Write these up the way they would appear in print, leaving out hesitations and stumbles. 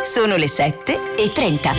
Sono le 7:30.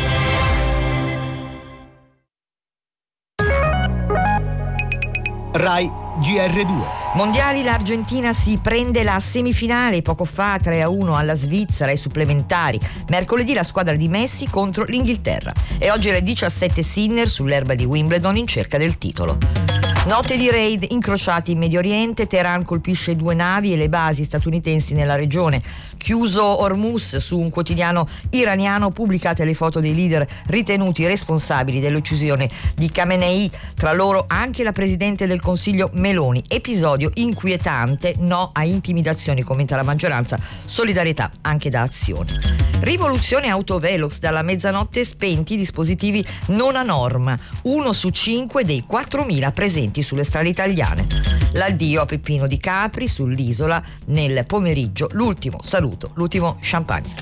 Rai GR2. Mondiali, l'Argentina si prende la semifinale, poco fa 3-1 alla Svizzera ai supplementari. Mercoledì la squadra di Messi contro l'Inghilterra e oggi alle 17 Sinner sull'erba di Wimbledon in cerca del titolo. Notte di raid incrociati in Medio Oriente, Teheran colpisce 2 navi e le basi statunitensi nella regione. Chiuso Hormuz, su un quotidiano iraniano pubblicate le foto dei leader ritenuti responsabili dell'uccisione di Khamenei, tra loro anche la presidente del Consiglio Meloni. Episodio inquietante, no a intimidazioni, commenta la maggioranza, solidarietà anche da Azione. Rivoluzione autovelox, dalla mezzanotte spenti dispositivi non a norma, 1 su 5 dei 4.000 presenti sulle strade italiane. L'addio a Peppino Di Capri sull'isola nel pomeriggio, l'ultimo saluto, l'ultimo champagne.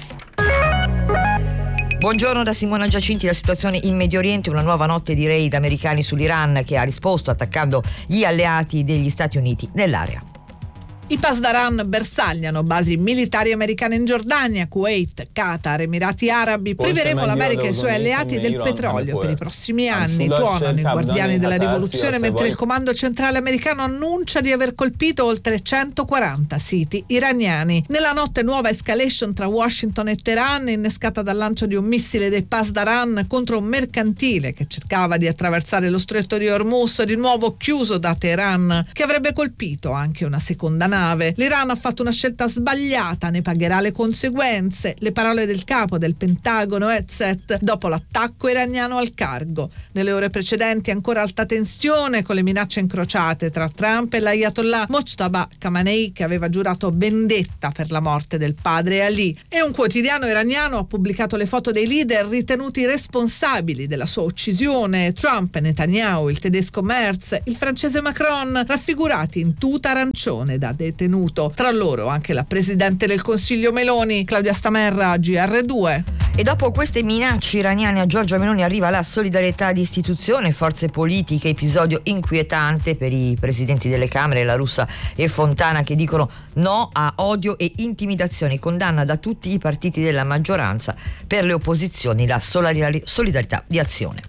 Buongiorno da Simona Giacinti. La situazione in Medio Oriente, una nuova notte di raid americani sull'Iran che ha risposto attaccando gli alleati degli Stati Uniti nell'area. I Pasdaran bersagliano basi militari americane in Giordania, Kuwait, Qatar, Emirati Arabi. Priveremo l'America e i suoi alleati del petrolio per i prossimi anni, tuonano i guardiani della rivoluzione, mentre il comando centrale americano annuncia di aver colpito oltre 140 siti iraniani. Nella notte nuova escalation tra Washington e Teheran, innescata dal lancio di un missile dei Pasdaran contro un mercantile che cercava di attraversare lo stretto di Hormuz, di nuovo chiuso da Teheran, che avrebbe colpito anche una seconda nave. L'Iran ha fatto una scelta sbagliata, ne pagherà le conseguenze. Le parole del capo del Pentagono Hegseth dopo l'attacco iraniano al cargo. Nelle ore precedenti ancora alta tensione, con le minacce incrociate tra Trump e l'Ayatollah Mojtaba Khamenei, che aveva giurato vendetta per la morte del padre Ali. E un quotidiano iraniano ha pubblicato le foto dei leader ritenuti responsabili della sua uccisione: Trump, Netanyahu, il tedesco Merz, il francese Macron, raffigurati in tuta arancione da detenuto. Tra loro anche la presidente del Consiglio Meloni. Claudia Stamerra, GR2. E dopo queste minacce iraniane a Giorgia Meloni arriva la solidarietà di istituzione, forze politiche, episodio inquietante per i presidenti delle Camere, La Russa e Fontana, che dicono no a odio e intimidazioni, condanna da tutti i partiti della maggioranza. Per le opposizioni la solidarietà di Azione.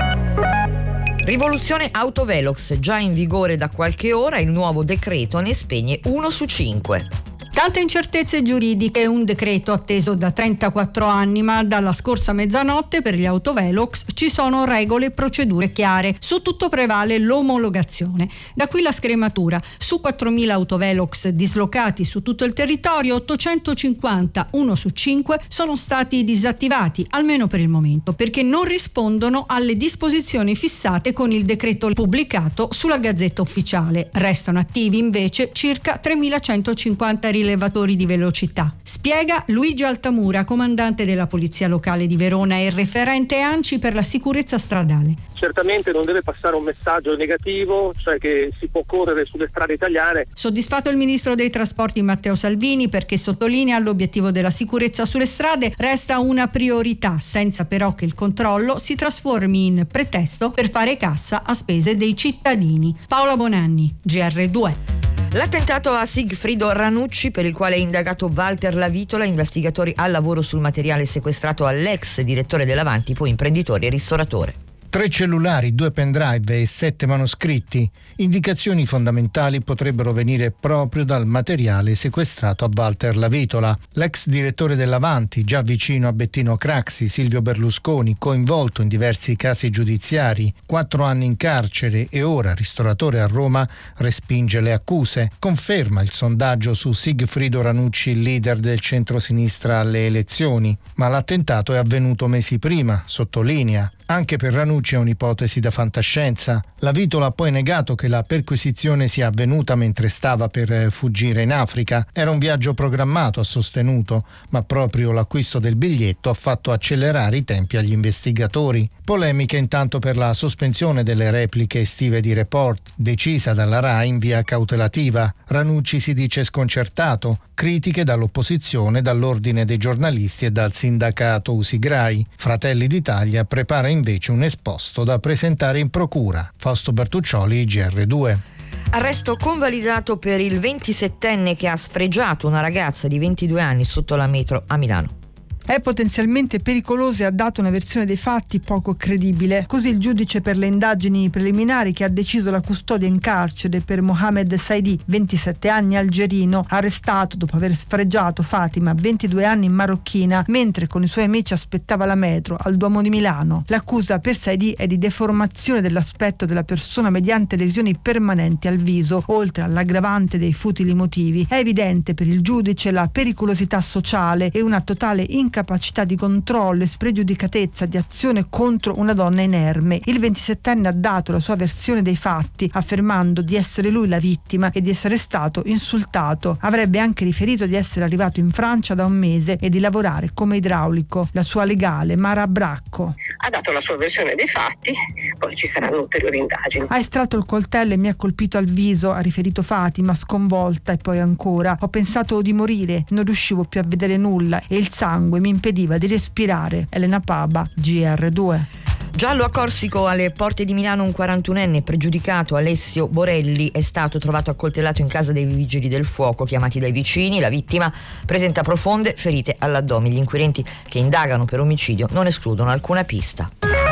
Rivoluzione autovelox, già in vigore da qualche ora, il nuovo decreto ne spegne 1 su 5. Tante incertezze giuridiche, un decreto atteso da 34 anni, ma dalla scorsa mezzanotte per gli autovelox ci sono regole e procedure chiare. Su tutto prevale l'omologazione. Da qui la scrematura. Su 4.000 autovelox dislocati su tutto il territorio, 850, 1 su 5, sono stati disattivati, almeno per il momento, perché non rispondono alle disposizioni fissate con il decreto pubblicato sulla Gazzetta Ufficiale. Restano attivi invece circa 3.150 rilevatori di velocità. Spiega Luigi Altamura, comandante della Polizia Locale di Verona e referente ANCI per la sicurezza stradale. Certamente non deve passare un messaggio negativo, cioè che si può correre sulle strade italiane. Soddisfatto il ministro dei trasporti Matteo Salvini, perché sottolinea l'obiettivo della sicurezza sulle strade resta una priorità, senza però che il controllo si trasformi in pretesto per fare cassa a spese dei cittadini. Paola Bonanni, GR2. L'attentato a Sigfrido Ranucci, per il quale è indagato Walter Lavitola, investigatori al lavoro sul materiale sequestrato all'ex direttore dell'Avanti, poi imprenditore e ristoratore. 3 cellulari, 2 pendrive e 7 manoscritti. Indicazioni fondamentali potrebbero venire proprio dal materiale sequestrato a Walter Lavitola. L'ex direttore dell'Avanti, già vicino a Bettino Craxi, Silvio Berlusconi, coinvolto in diversi casi giudiziari, 4 anni in carcere e ora ristoratore a Roma, respinge le accuse. Conferma il sondaggio su Sigfrido Ranucci, il leader del centro-sinistra alle elezioni. Ma l'attentato è avvenuto mesi prima, sottolinea. Anche per Ranucci è un'ipotesi da fantascienza. Lavitola ha poi negato che la perquisizione sia avvenuta mentre stava per fuggire in Africa. Era un viaggio programmato, ha sostenuto, ma proprio l'acquisto del biglietto ha fatto accelerare i tempi agli investigatori. Polemiche intanto per la sospensione delle repliche estive di Report, decisa dalla RAI in via cautelativa. Ranucci si dice sconcertato. Critiche dall'opposizione, dall'Ordine dei giornalisti e dal sindacato Usigrai. Fratelli d'Italia prepara invece un esposto da presentare in procura. Fausto Bertuccioli, GR2. Arresto convalidato per il 27enne che ha sfregiato una ragazza di 22 anni sotto la metro a Milano. È potenzialmente pericoloso e ha dato una versione dei fatti poco credibile. Così il giudice per le indagini preliminari, che ha deciso la custodia in carcere per Mohamed Saidi, 27 anni, algerino, arrestato dopo aver sfregiato Fatima, 22 anni, marocchina, mentre con i suoi amici aspettava la metro al Duomo di Milano. L'accusa per Saidi è di deformazione dell'aspetto della persona mediante lesioni permanenti al viso, oltre all'aggravante dei futili motivi. È evidente per il giudice la pericolosità sociale e una totale incapacità di controllo e spregiudicatezza di azione contro una donna inerme. Il 27enne ha dato la sua versione dei fatti, affermando di essere lui la vittima e di essere stato insultato. Avrebbe anche riferito di essere arrivato in Francia da un mese e di lavorare come idraulico. La sua legale, Mara Bracco, ha dato la sua versione dei fatti, poi ci saranno ulteriori indagini. Ha estratto il coltello e mi ha colpito al viso, ha riferito Fatima, sconvolta, e poi ancora: ho pensato di morire, non riuscivo più a vedere nulla e il sangue mi impediva di respirare. Elena Paba, GR2. Giallo a Corsico, alle porte di Milano, un 41enne pregiudicato, Alessio Borelli, è stato trovato accoltellato in casa dei vigili del fuoco chiamati dai vicini. La vittima presenta profonde ferite all'addome. Gli inquirenti che indagano per omicidio non escludono alcuna pista.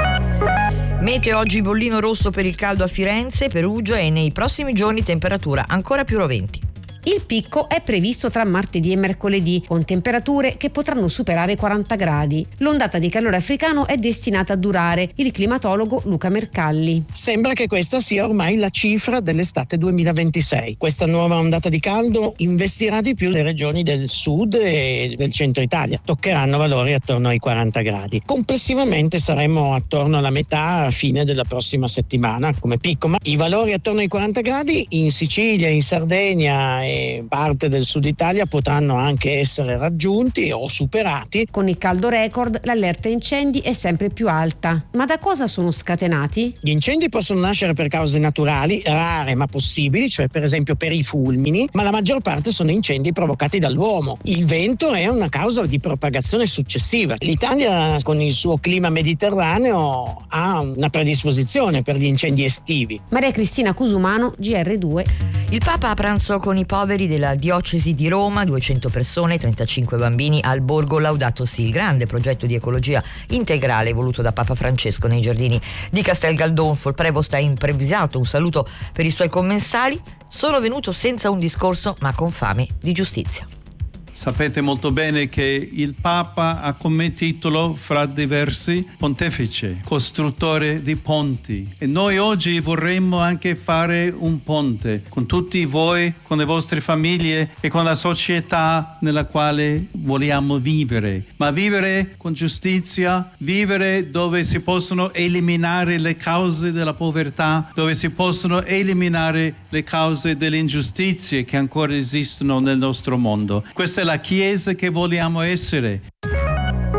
Meteo: oggi bollino rosso per il caldo a Firenze, Perugia, e nei prossimi giorni temperatura ancora più roventi. Il picco è previsto tra martedì e mercoledì, con temperature che potranno superare i 40 gradi. L'ondata di calore africano è destinata a durare. Il climatologo Luca Mercalli. Sembra che questa sia ormai la cifra dell'estate 2026. Questa nuova ondata di caldo investirà di più le regioni del sud e del centro Italia. Toccheranno valori attorno ai 40 gradi. Complessivamente saremo attorno alla metà a fine della prossima settimana come picco, ma i valori attorno ai 40 gradi in Sicilia, in Sardegna e parte del sud Italia potranno anche essere raggiunti o superati. Con il caldo record l'allerta incendi è sempre più alta. Ma da cosa sono scatenati? Gli incendi possono nascere per cause naturali, rare ma possibili, cioè per esempio per i fulmini, ma la maggior parte sono incendi provocati dall'uomo. Il vento è una causa di propagazione successiva. L'Italia, con il suo clima mediterraneo, ha una predisposizione per gli incendi estivi. Maria Cristina Cusumano, GR2. Il Papa a pranzo con i poveri della diocesi di Roma, 200 persone, 35 bambini al borgo Laudato Si, il grande progetto di ecologia integrale voluto da Papa Francesco nei giardini di Castel Galdonfo. Il prevost ha improvvisato un saluto per i suoi commensali, sono venuto senza un discorso ma con fame di giustizia. Sapete molto bene che il Papa ha come titolo, fra diversi, pontefice, costruttore di ponti. E noi oggi vorremmo anche fare un ponte con tutti voi, con le vostre famiglie e con la società nella quale vogliamo vivere. Ma vivere con giustizia, vivere dove si possono eliminare le cause della povertà, dove si possono eliminare le cause delle ingiustizie che ancora esistono nel nostro mondo. Questa è la Chiesa che vogliamo essere.